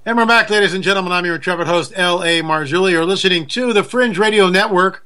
And we're back, ladies and gentlemen. I'm your intrepid host, L.A. Marzulli. You're listening to the Fringe Radio Network.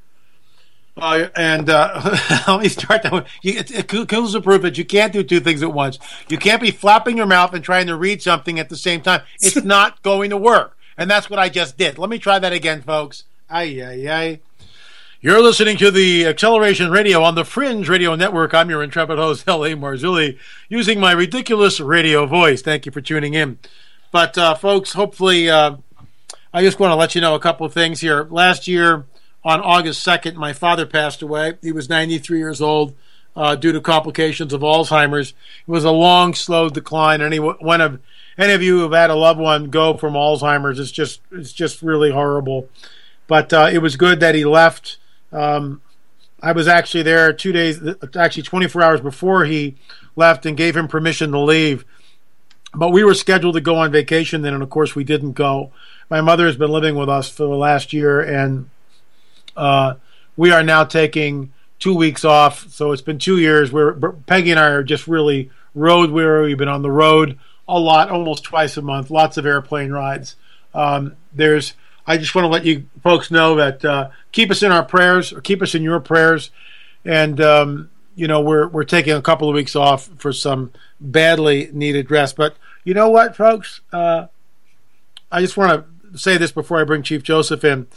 Let me start that one. It kills the proof that you can't do two things at once. You can't be flapping your mouth and trying to read something at the same time. It's not going to work. And that's what I just did. Let me try that again, folks. Ay. You're listening to the Acceleration Radio on the Fringe Radio Network. I'm your intrepid host, L.A. Marzulli, using my ridiculous radio voice. Thank you for tuning in. But, folks, hopefully, I just want to let you know a couple of things here. Last year, on August 2nd, my father passed away. He was 93 years old due to complications of Alzheimer's. It was a long, slow decline. Any of you who have had a loved one go from Alzheimer's, it's just really horrible. But it was good that he left. I was actually there 24 hours before he left and gave him permission to leave. But we were scheduled to go on vacation then, and of course we didn't go. My mother has been living with us for the last year, and we are now taking 2 weeks off. So it's been 2 years. Peggy and I are just really road weary. We've been on the road a lot, almost twice a month, lots of airplane rides. I just want to let you folks know that keep us in our prayers, or keep us in your prayers. And, we're taking a couple of weeks off for some badly needed rest. But you know what, folks? I just want to say this before I bring Chief Joseph in.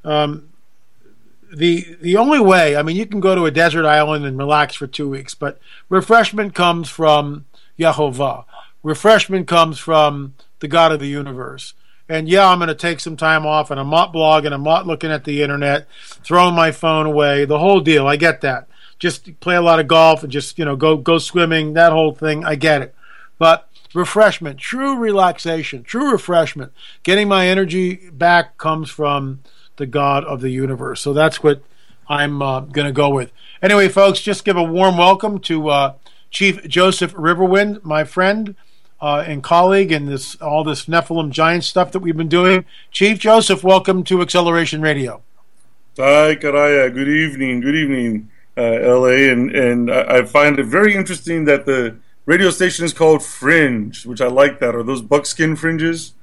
The only way, you can go to a desert island and relax for 2 weeks, but refreshment comes from Yehovah. Refreshment comes from the God of the universe. And yeah, I'm going to take some time off, and I'm not blogging, I'm not looking at the internet, throwing my phone away, the whole deal. I get that. Just play a lot of golf and just, go swimming, that whole thing. I get it. But refreshment, true relaxation, true refreshment, getting my energy back comes from the God of the universe. So that's what I'm going to go with. Anyway, folks, just give a warm welcome to Chief Joseph Riverwind, my friend and colleague in all this Nephilim giant stuff that we've been doing. Chief Joseph, welcome to Acceleration Radio. Hi, Karaya. Good evening, LA. And I find it very interesting that the radio station is called Fringe, which I like that. Are those buckskin fringes?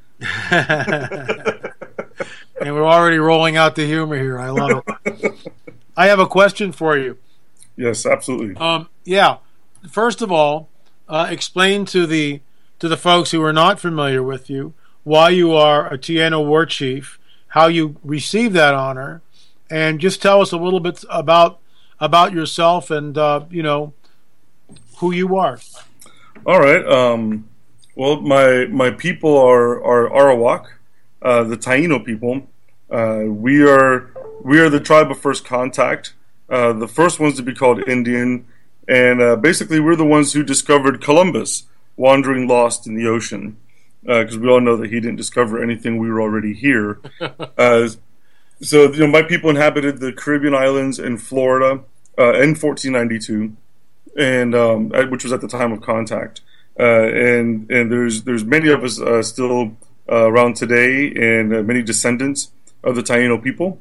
And we're already rolling out the humor here. I love it. I have a question for you. Yes, absolutely. First of all, explain to the folks who are not familiar with you why you are a Tieno War Chief, how you received that honor, and just tell us a little bit about yourself and who you are. All right. Well, my people are Arawak, the Taino people. We are the tribe of first contact, the first ones to be called Indian, and basically we're the ones who discovered Columbus wandering lost in the ocean, because we all know that he didn't discover anything. We were already here. So my people inhabited the Caribbean islands and Florida in 1492, and which was at the time of contact. And there's many of us still around today, and many descendants of the Taino people.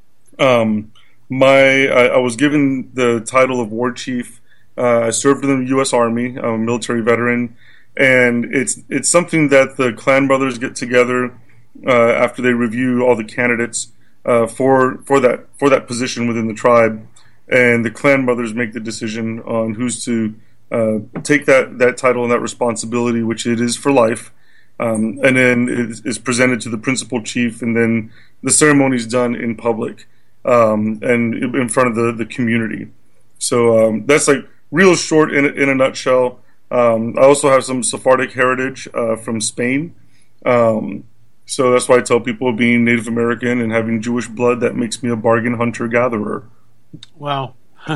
I was given the title of War Chief. I served in the U.S. Army. I'm a military veteran, and it's something that the clan brothers get together after they review all the candidates for that position within the tribe, and the clan brothers make the decision on who's to take that title and that responsibility, which it is for life. And then it is presented to the principal chief, and then the ceremony is done in public and in front of the community. So that's like real short in a nutshell. I also have some Sephardic heritage from Spain. So that's why I tell people, being Native American and having Jewish blood, that makes me a bargain hunter-gatherer. Wow.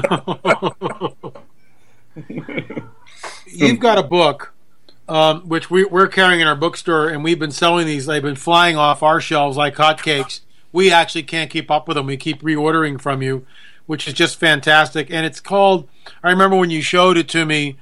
You've got a book, which we're carrying in our bookstore, and we've been selling these. They've been flying off our shelves like hotcakes. We actually can't keep up with them. We keep reordering from you, which is just fantastic. And it's called, I remember when you showed it to me,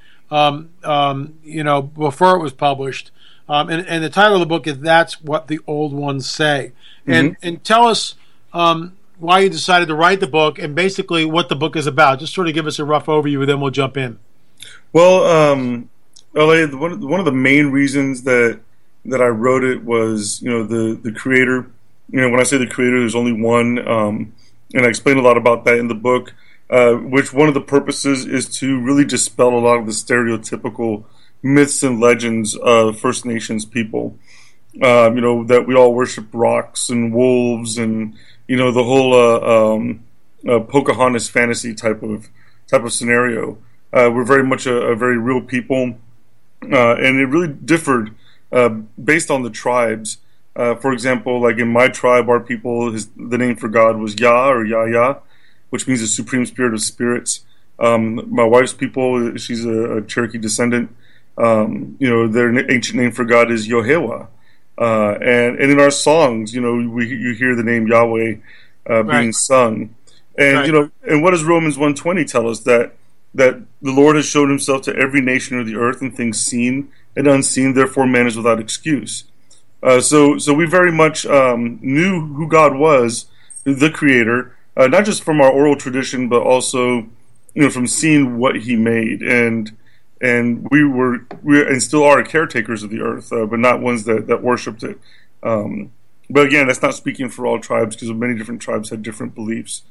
before it was published. And the title of the book is That's What the Old Ones Say. And tell us why you decided to write the book and basically what the book is about. Just sort of give us a rough overview, and then we'll jump in. Well, LA, one of the main reasons that that I wrote it was, the creator. When I say the creator, there's only one, and I explain a lot about that in the book. Which one of the purposes is to really dispel a lot of the stereotypical myths and legends of First Nations people. That we all worship rocks and wolves, and the whole Pocahontas fantasy type of scenario. We're very much a very real people, and it really differed based on the tribes. For example, like in my tribe, our people, the name for God was Yah or Yah, which means the supreme spirit of spirits. My wife's people, she's a Cherokee descendant. Their ancient name for God is Yohewa. And in our songs, you hear the name Yahweh being sung. And, Right. And what does Romans 1:20 tell us? That the Lord has shown himself to every nation of the earth in things seen and unseen, therefore man is without excuse. So we very much knew who God was, the creator, not just from our oral tradition, but also, from seeing what he made. And we and still are caretakers of the earth, but not ones that worshipped it. But again, that's not speaking for all tribes, because many different tribes had different beliefs.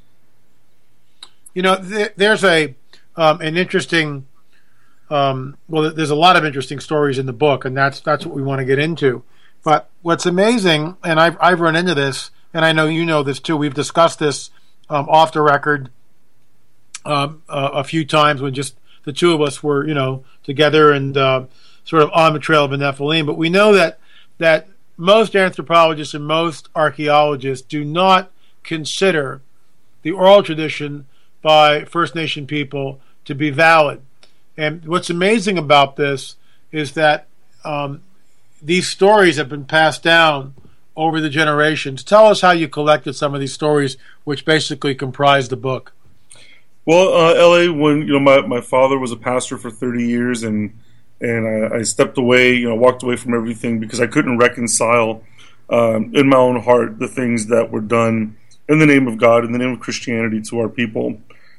There's an interesting. There's a lot of interesting stories in the book, and that's what we want to get into. But what's amazing, and I've run into this, and I know you know this too. We've discussed this off the record a few times when just the two of us were, together and sort of on the trail of the Nephilim. But we know that most anthropologists and most archaeologists do not consider the oral tradition by First Nation people to be valid. And what's amazing about this is that these stories have been passed down over the generations. Tell us how you collected some of these stories, which basically comprise the book. Well, L.A., when my father was a pastor for 30 years, and I stepped away, walked away from everything because I couldn't reconcile in my own heart the things that were done in the name of God, in the name of Christianity to our people,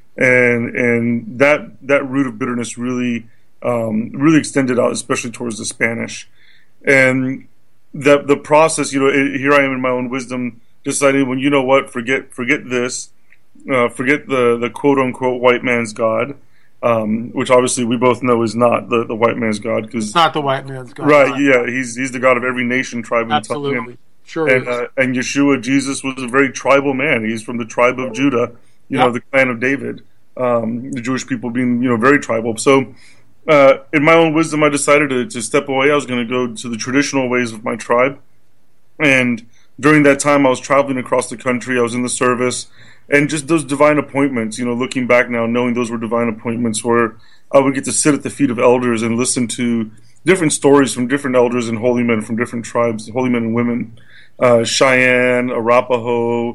and that root of bitterness really extended out, especially towards the Spanish, and the process. Here I am in my own wisdom, deciding, forget this. Forget the quote unquote white man's God, which obviously we both know is not the white man's God, because it's not the white man's God, right? Yeah, he's the God of every nation, tribe, and absolutely, tongue. sure. And Yeshua, Jesus, was a very tribal man. He's from the tribe of Judah, the clan of David. The Jewish people being very tribal. So, in my own wisdom, I decided to step away. I was going to go to the traditional ways of my tribe, and during that time, I was traveling across the country. I was in the service. And just those divine appointments, looking back now, knowing those were divine appointments, where I would get to sit at the feet of elders and listen to different stories from different elders and holy men from different tribes, holy men and women, Cheyenne, Arapaho,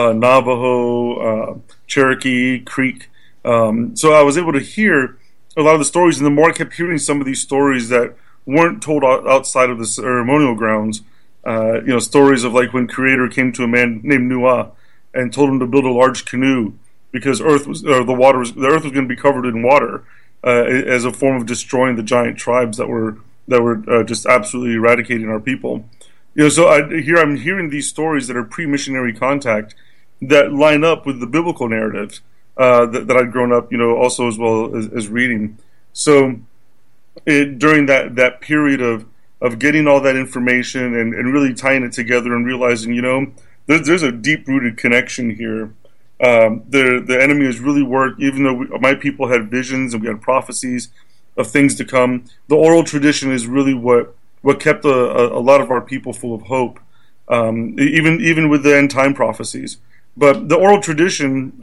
Navajo, Cherokee, Creek. So I was able to hear a lot of the stories, and the more I kept hearing some of these stories that weren't told outside of the ceremonial grounds, stories of like when Creator came to a man named Nuah and told him to build a large canoe because the earth was going to be covered in water, as a form of destroying the giant tribes that were just absolutely eradicating our people. So I'm hearing these stories that are pre-missionary contact that line up with the biblical narratives that I'd grown up, also as well as reading. So during that period of getting all that information and really tying it together and realizing, there's a deep-rooted connection here. The enemy has really worked, even though my people had visions and we had prophecies of things to come. The oral tradition is really what kept a lot of our people full of hope, even with the end-time prophecies. But the oral tradition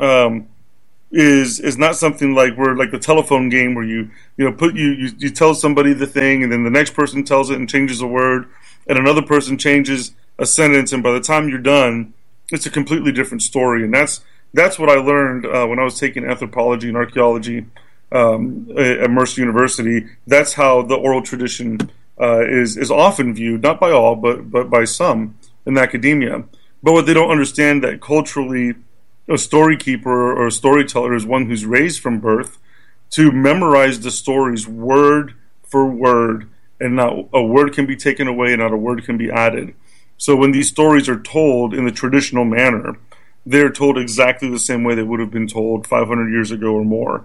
is not something like the telephone game where you tell somebody the thing and then the next person tells it and changes a word and another person changes a sentence, and by the time you're done, it's a completely different story. And that's what I learned when I was taking anthropology and archaeology at Mercer University. That's how the oral tradition is often viewed, not by all, but by some in academia. But what they don't understand, that culturally, a story keeper or a storyteller is one who's raised from birth to memorize the stories word for word and not a word can be taken away, and not a word can be added. So when these stories are told in the traditional manner, they're told exactly the same way they would have been told 500 years ago or more.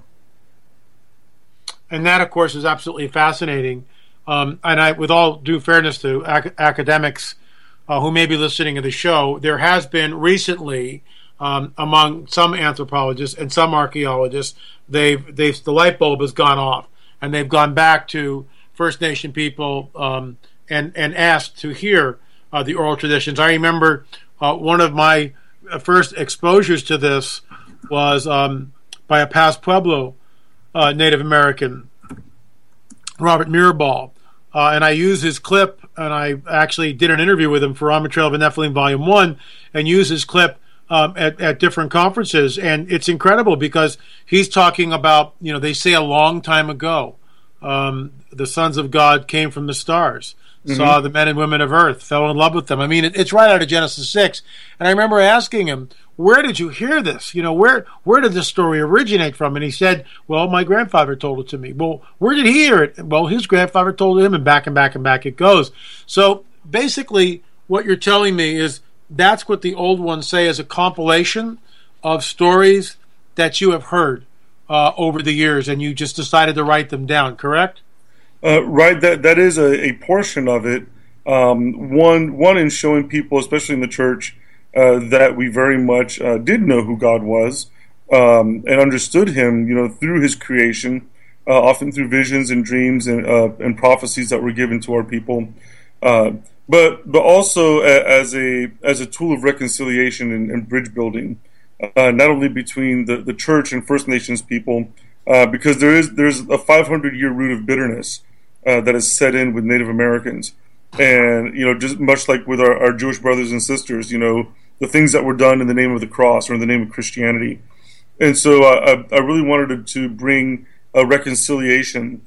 And that, of course, is absolutely fascinating. And I, with all due fairness to academics who may be listening to the show, there has been recently, among some anthropologists and some archaeologists, the light bulb has gone off, and they've gone back to First Nation people and asked to hear the oral traditions. I remember one of my first exposures to this was by a Paz Pueblo Native American, Robert Mirabal, and I used his clip, and I actually did an interview with him for On the Trail of the Nephilim Volume 1, and used his clip at different conferences. And it's incredible because he's talking about, they say a long time ago, the sons of God came from the stars, saw the men and women of earth, fell in love with them. I mean, it's right out of Genesis 6. And I remember asking him, where did you hear this? Where did this story originate from? And he said, well, my grandfather told it to me. Well, where did he hear it? Well, his grandfather told him, and back and back and back it goes. So basically what you're telling me is that's what the old ones say is a compilation of stories that you have heard over the years, and you just decided to write them down, correct? Right, that is a portion of it. One in showing people, especially in the church, that we very much did know who God was and understood Him, through His creation, often through visions and dreams and prophecies that were given to our people, but also as a tool of reconciliation and bridge building, not only between the church and First Nations people, because there's a 500-year root of bitterness that is set in with Native Americans, and just much like with our Jewish brothers and sisters, the things that were done in the name of the cross or in the name of Christianity. And so I really wanted to bring a reconciliation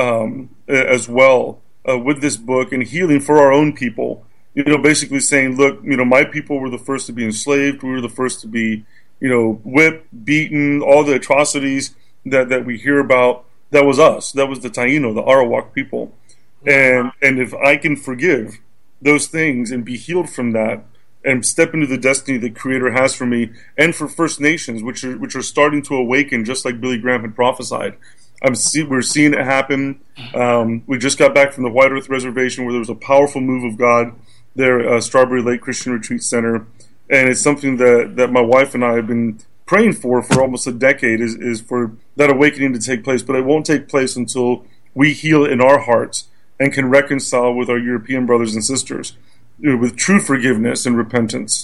as well with this book, and healing for our own people. Basically saying, look, my people were the first to be enslaved. We were the first to be, whipped, beaten, all the atrocities that we hear about. That was us. That was the Taino, the Arawak people. And if I can forgive those things and be healed from that, and step into the destiny the Creator has for me and for First Nations, which are starting to awaken, just like Billy Graham had prophesied. We're seeing it happen. We just got back from the White Earth Reservation, where there was a powerful move of God there at Strawberry Lake Christian Retreat Center, and it's something that my wife and I have been praying for almost a decade, is for that awakening to take place. But it won't take place until we heal in our hearts and can reconcile with our European brothers and sisters, with true forgiveness and repentance.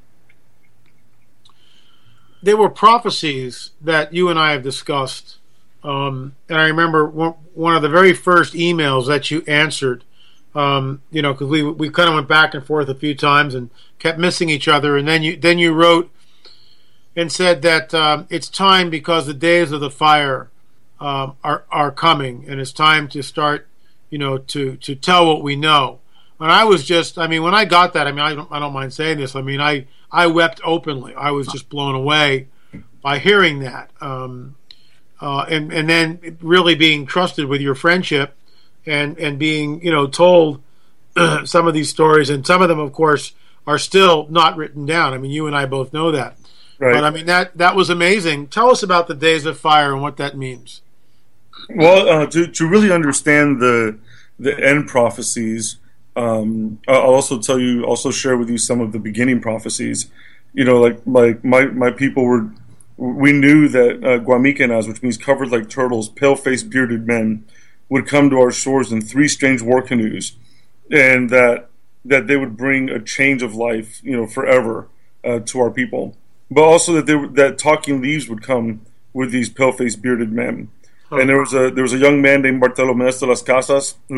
There were prophecies that you and I have discussed, and I remember one of the very first emails that you answered, because we kind of went back and forth a few times and kept missing each other, and then you wrote and said that it's time, because the days of the fire are coming, and it's time to start, to tell what we know. And I was just, when I got that, I don't mind saying this. I wept openly. I was just blown away by hearing that. And then really being trusted with your friendship and being, told some of these stories, and some of them, of course, are still not written down. You and I both know that. Right. But that was amazing. Tell us about the days of fire and what that means. Well, to really understand the end prophecies, I'll also share with you some of the beginning prophecies. Like my people we knew that Guamicanas, which means covered like turtles, pale-faced bearded men, would come to our shores in 3 strange war canoes, and that they would bring a change of life, forever, to our people. But also that talking leaves would come with these pale-faced bearded men. And there was a young man named Bartolomé de las Casas,